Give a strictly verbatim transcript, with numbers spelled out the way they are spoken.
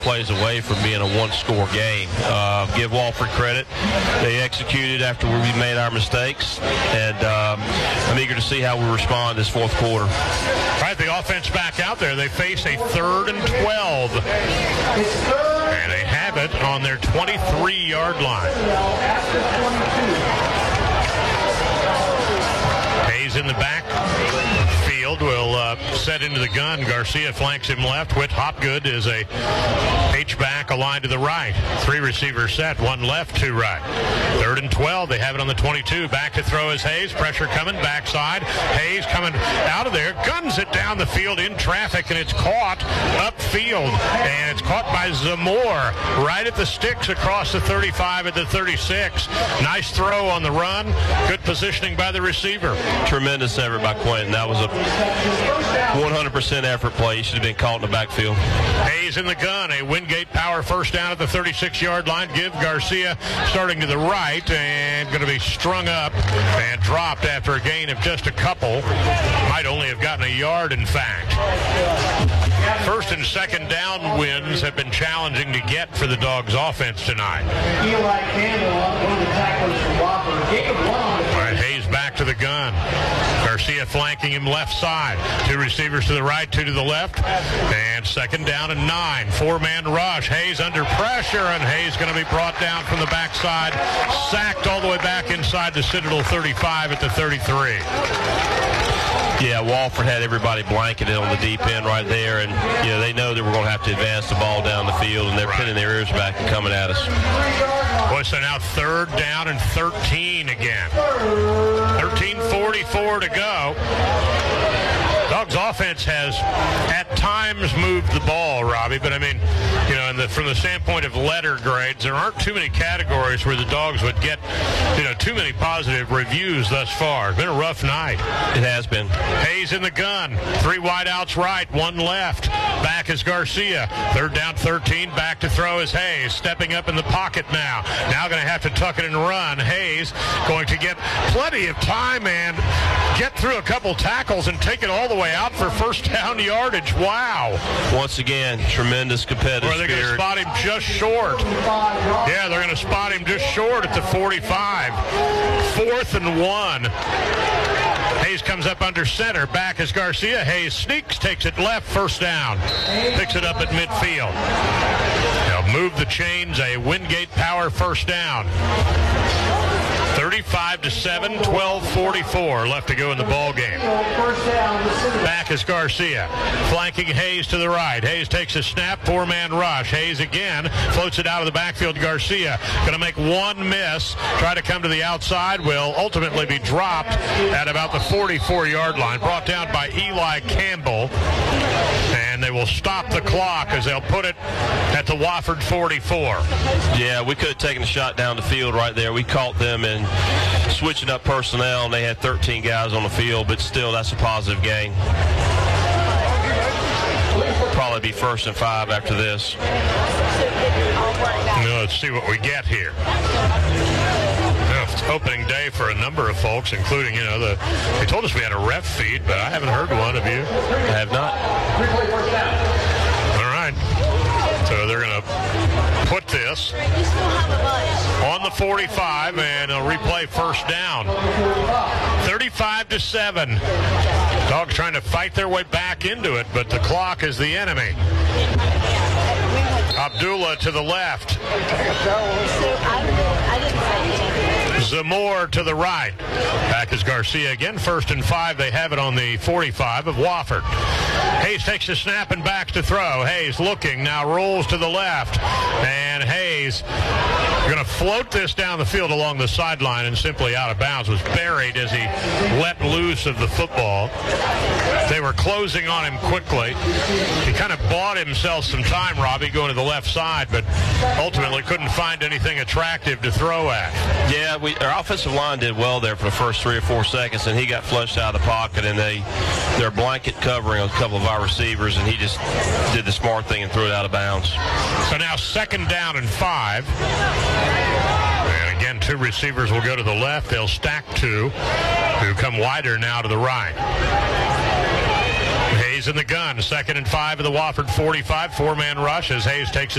plays away from being a one-score game. Uh, give Wofford credit. They executed after we made our mistakes, and um, I'm eager to see how we respond this fourth quarter. All right, the offense back out there. They face a third and twelve. And they have it on their twenty-three-yard line. Hayes in the back. Will uh, set into the gun. Garcia flanks him left. Whit Hopgood is a H-back aligned to the right. Three receivers set, one left, two right. Third and twelve. They have it on the twenty-two. Back to throw is Hayes. Pressure coming backside. Hayes coming out of there. Guns it down the field in traffic, and it's caught upfield. And it's caught by Zamore right at the sticks across the thirty-five at the thirty-six. Nice throw on the run. Good positioning by the receiver. Tremendous effort by Quentin. That was a one hundred percent effort play. He should have been caught in the backfield. Hayes in the gun. A Wingate power first down at the thirty-six-yard line. Give Garcia starting to the right and going to be strung up and dropped after a gain of just a couple. Might only have gotten a yard, in fact. First and second down wins have been challenging to get for the Dogs offense tonight. Eli Campbell, one of the tacklers from Wofford. Jacob Long. All right, Hayes back to the gun. Garcia flanking him left side. Two receivers to the right, two to the left. And second down and nine. Four-man rush. Hayes under pressure, and Hayes going to be brought down from the backside. Sacked all the way back inside the Citadel thirty-five at the thirty-three. Yeah, Wofford had everybody blanketed on the deep end right there, and you know, they know that we're going to have to advance the ball down the field, and they're right. pinning their ears back and coming at us. Boy, so now third down and thirteen again. thirteen forty-four to go. Dogs offense has at times moved the ball, Robbie, but I mean, you know, in the, from the standpoint of letter grades, there aren't too many categories where the Dogs would get, you know, too many positive reviews thus far. It's been a rough night. It has been. Hayes in the gun. Three wideouts right, one left. Back is Garcia. Third down, thirteen. Back to throw is Hayes. Stepping up in the pocket now. Now going to have to tuck it and run. Hayes going to get plenty of time and get through a couple tackles and take it all the way out for first down yardage. Wow. Once again, tremendous competitive Or they're going to spot him just short. Yeah, they're going to spot him just short at the forty-five. Fourth and one. Hayes comes up under center. Back is Garcia. Hayes sneaks, takes it left, first down. Picks it up at midfield. They'll move the chains. A Wingate power first down. thirty-five to seven, twelve forty-four left to go in the ball game. Back is Garcia, flanking Hayes to the right. Hayes takes a snap, four-man rush. Hayes again floats it out of the backfield. Garcia going to make one miss, try to come to the outside, will ultimately be dropped at about the forty-four-yard line, brought down by Eli Campbell. And they will stop the clock as they'll put it at the Wofford forty-four. Yeah, we could have taken a shot down the field right there. We caught them in switching up personnel, and they had thirteen guys on the field, but still, that's a positive gain. Probably be first and five after this. Now let's see what we get here. It's opening day for a number of folks, including, you know, the. They told us we had a ref feed, but I haven't heard one. Have you? I have not. All right. So they're going to put this on the forty-five, and they'll replay first down. thirty-five to seven. Dogs trying to fight their way back into it, but the clock is the enemy. Abdullah to the left. Zamore to the right. Back is Garcia again. First and five. They have it on the forty-five of Wofford. Hayes takes the snap and backs to throw. Hayes looking, now rolls to the left. And Hayes going to float this down the field along the sideline and simply out of bounds. Was buried as he let loose of the football. They were closing on him quickly. He kind of bought himself some time, Robbie, going to the left side, but ultimately couldn't find anything attractive to throw at. Yeah, we, our offensive line did well there for the first three or four seconds, and he got flushed out of the pocket, and they, their blanket covering a couple of our receivers, and he just did the smart thing and threw it out of bounds. So now second down and five. And again, two receivers will go to the left. They'll stack two, who come wider now to the right. Hayes in the gun. Second and five of the Wofford forty-five. Four-man rush as Hayes takes